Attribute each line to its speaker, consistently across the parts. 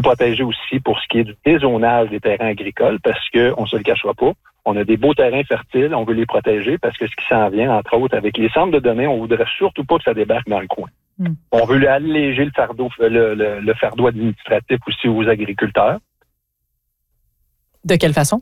Speaker 1: protéger aussi pour ce qui est du dézonage des terrains agricoles parce qu'on ne se le cachera pas. On a des beaux terrains fertiles, on veut les protéger parce que ce qui s'en vient, entre autres, avec les centres de données, on voudrait surtout pas que ça débarque dans le coin. On veut alléger le fardeau administratif aussi aux agriculteurs.
Speaker 2: De quelle façon?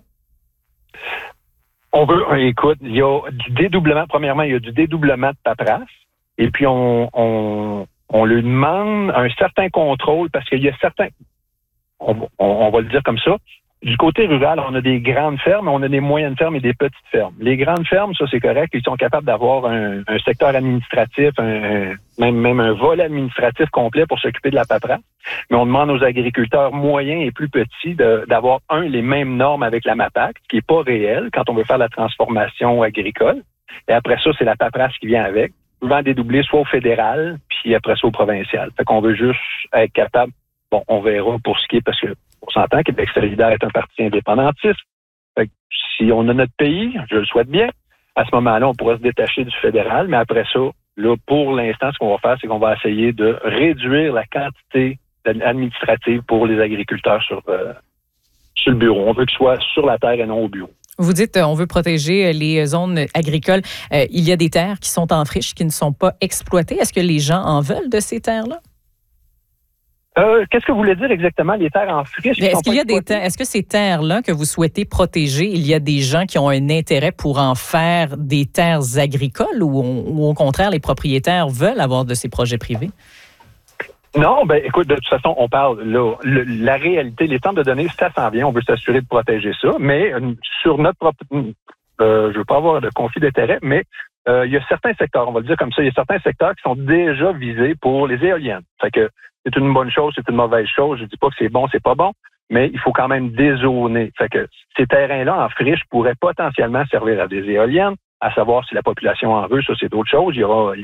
Speaker 1: Écoute, il y a du dédoublement. Premièrement, il y a du dédoublement de paperasse. Et puis, on lui demande un certain contrôle parce qu'il y a certains, on va le dire comme ça, du côté rural, on a des grandes fermes, on a des moyennes fermes et des petites fermes. Les grandes fermes, ça c'est correct, ils sont capables d'avoir un secteur administratif, même un volet administratif complet pour s'occuper de la paperasse. Mais on demande aux agriculteurs moyens et plus petits d'avoir, les mêmes normes avec la MAPAC, ce qui n'est pas réel quand on veut faire la transformation agricole. Et après ça, c'est la paperasse qui vient avec. Souvent dédoublé soit au fédéral, puis après ça au provincial. Fait qu'on veut juste être capable, on verra pour ce qui est, parce que on s'entend que Québec solidaire est un parti indépendantiste. Fait que si on a notre pays, je le souhaite bien, à ce moment-là, on pourra se détacher du fédéral, mais après ça, là, pour l'instant, ce qu'on va faire, c'est qu'on va essayer de réduire la quantité administrative pour les agriculteurs sur le bureau. On veut qu'ils soient sur la terre et non au bureau.
Speaker 2: Vous dites on veut protéger les zones agricoles. Il y a des terres qui sont en friche, qui ne sont pas exploitées. Est-ce que les gens en veulent de ces terres-là?
Speaker 1: Qu'est-ce que vous voulez dire exactement, les terres en friche?
Speaker 2: Est-ce que ces terres-là que vous souhaitez protéger, il y a des gens qui ont un intérêt pour en faire des terres agricoles ou au contraire, les propriétaires veulent avoir de ces projets privés?
Speaker 1: Non, écoute, de toute façon, on parle là, la réalité, les centres de données, ça s'en vient, on veut s'assurer de protéger ça, mais sur notre propre, je veux pas avoir de conflit d'intérêt, mais il y a certains secteurs, on va le dire comme ça, il y a certains secteurs qui sont déjà visés pour les éoliennes. Fait que c'est une bonne chose, c'est une mauvaise chose, je dis pas que c'est bon, c'est pas bon, mais il faut quand même dézoner. Fait que ces terrains-là en friche pourraient potentiellement servir à des éoliennes, à savoir si la population en veut, ça c'est d'autres choses, il y aura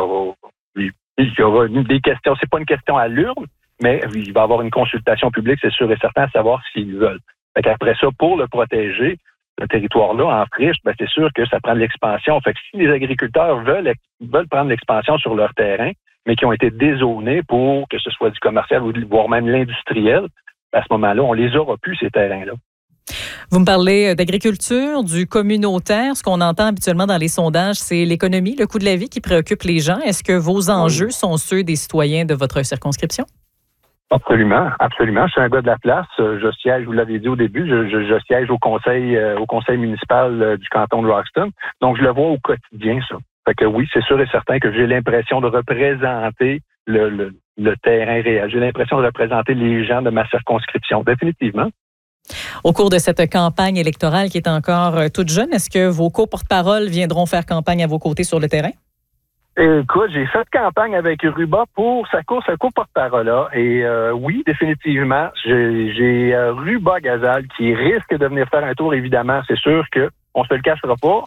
Speaker 1: des questions, c'est pas une question à l'urne, mais il va y avoir une consultation publique, c'est sûr et certain, à savoir s'ils veulent. Fait qu'après ça, pour le protéger, ce territoire-là en friche, c'est sûr que ça prend de l'expansion. Fait que si les agriculteurs veulent prendre l'expansion sur leur terrain, mais qui ont été dézonés pour que ce soit du commercial ou voire même l'industriel, à ce moment-là, on les aura plus, ces terrains-là.
Speaker 2: Vous me parlez d'agriculture, du communautaire. Ce qu'on entend habituellement dans les sondages, c'est l'économie, le coût de la vie qui préoccupe les gens. Est-ce que vos enjeux sont ceux des citoyens de votre circonscription?
Speaker 1: Absolument, absolument. Je suis un gars de la place. Je siège, vous l'avez dit au début, je siège au conseil municipal du canton de Roxton. Donc, je le vois au quotidien, ça. Fait que oui, c'est sûr et certain que j'ai l'impression de représenter le terrain réel. J'ai l'impression de représenter les gens de ma circonscription, définitivement.
Speaker 2: Au cours de cette campagne électorale qui est encore toute jeune, est-ce que vos co-porte-parole viendront faire campagne à vos côtés sur le terrain?
Speaker 1: Écoute, j'ai fait campagne avec Ruba pour sa course à co-porte-parole-là. Et oui, définitivement, j'ai Ruba Gazal qui risque de venir faire un tour, évidemment. C'est sûr que on se le cachera pas.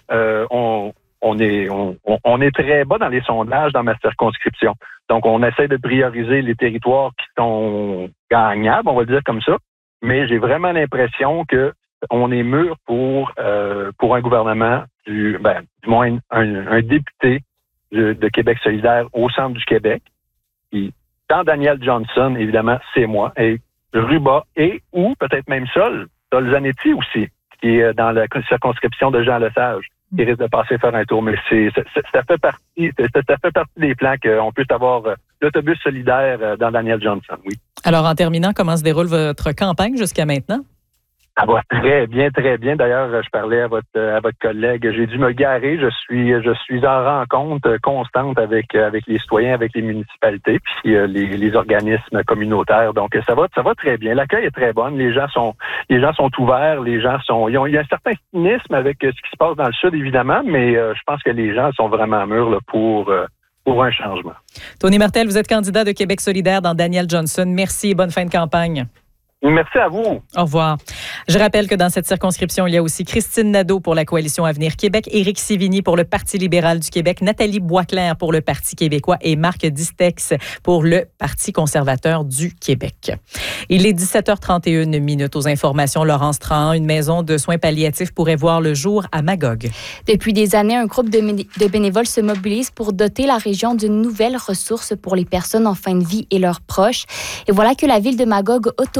Speaker 1: On est très bas dans les sondages dans ma circonscription. Donc, on essaie de prioriser les territoires qui sont gagnables, on va le dire comme ça. Mais j'ai vraiment l'impression que on est mûr pour un gouvernement du moins un député de Québec solidaire au centre du Québec. Puis, dans Daniel Johnson, évidemment, c'est moi. Et Ruba ou peut-être même Sol Zanetti aussi, qui est dans la circonscription de Jean Lesage, qui risque de passer faire un tour. Mais ça fait partie des plans qu'on puisse avoir l'autobus solidaire dans Daniel Johnson, oui.
Speaker 2: Alors, en terminant, comment se déroule votre campagne jusqu'à maintenant?
Speaker 1: Ça va très bien. D'ailleurs, je parlais à votre collègue. J'ai dû me garer. Je suis en rencontre constante avec les citoyens, avec les municipalités, puis les organismes communautaires. Donc, ça va très bien. L'accueil est très bon. Les gens sont ouverts. Il y a un certain cynisme avec ce qui se passe dans le sud, évidemment, mais je pense que les gens sont vraiment mûrs là, pour un changement.
Speaker 2: Tony Martel, vous êtes candidat de Québec solidaire dans Daniel Johnson. Merci et bonne fin de campagne.
Speaker 1: Merci à vous.
Speaker 2: Au revoir. Je rappelle que dans cette circonscription, il y a aussi Christine Nadeau pour la Coalition Avenir Québec, Éric Sivigny pour le Parti libéral du Québec, Nathalie Boisclair pour le Parti québécois et Marc Distex pour le Parti conservateur du Québec. Il est 17h31 aux informations. Laurence Trahan, une maison de soins palliatifs pourrait voir le jour à Magog.
Speaker 3: Depuis des années, un groupe de bénévoles se mobilise pour doter la région d'une nouvelle ressource pour les personnes en fin de vie et leurs proches. Et voilà que la ville de Magog